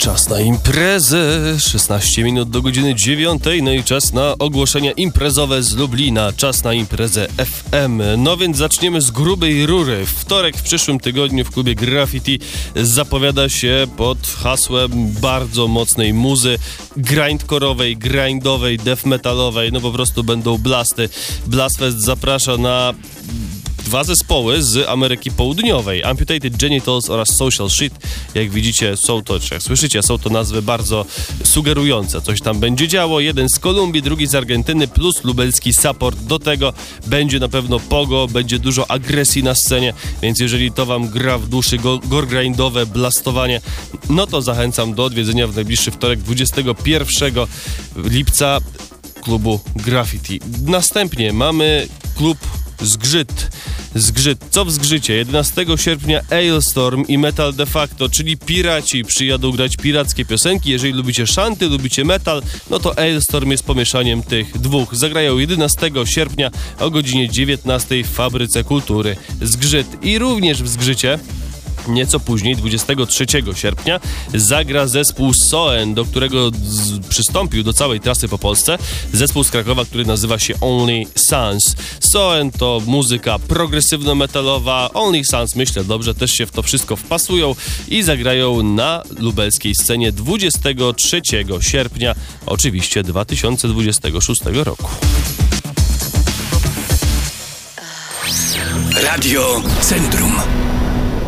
Czas na imprezę, 16 minut do godziny 9, no i czas na ogłoszenia imprezowe z Lublina, czas na imprezę FM. No więc zaczniemy z grubej rury. Wtorek w przyszłym tygodniu w klubie Graffiti zapowiada się pod hasłem bardzo mocnej muzy grindcore'owej, grindowej, death metalowej, no po prostu będą blasty. Blastfest zaprasza na dwa zespoły z Ameryki Południowej, Amputated Genitals oraz Social Shit. Jak widzicie, czy jak słyszycie, są to nazwy bardzo sugerujące. Coś tam będzie działo. Jeden z Kolumbii, drugi z Argentyny, plus lubelski support. Do tego będzie na pewno pogo, będzie dużo agresji na scenie, więc jeżeli to wam gra w duszy gore-grindowe blastowanie, no to zachęcam do odwiedzenia w najbliższy wtorek, 21 lipca klubu Graffiti. Następnie mamy klub Zgrzyt. Co w Zgrzycie? 11 sierpnia Ailstorm i Metal de facto, czyli piraci przyjadą grać pirackie piosenki. Jeżeli lubicie szanty, lubicie metal, no to Ailstorm jest pomieszaniem tych dwóch. Zagrają 11 sierpnia o godzinie 19 w Fabryce Kultury Zgrzyt. I również w Zgrzycie nieco później, 23 sierpnia, zagra zespół Soen, do którego przystąpił do całej trasy po Polsce. Zespół z Krakowa, który nazywa się Only Sons. Soen to muzyka progresywno-metalowa. Only Sons, myślę, dobrze też się w to wszystko wpasują i zagrają na lubelskiej scenie 23 sierpnia, oczywiście 2026 roku. Radio Centrum.